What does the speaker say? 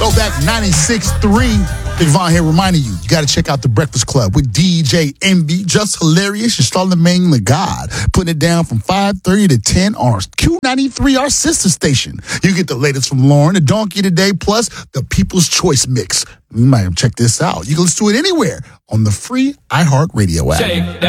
Go back 96.3. Big Von here reminding you got to check out The Breakfast Club with DJ MB. Just hilarious. You're Charlamagne the God. Putting it down from 5:30 to 10 on Q93, our sister station. You get the latest from Lauren, the Donkey Today, plus the People's Choice Mix. You might check this out. You can listen to it anywhere on the free iHeartRadio app.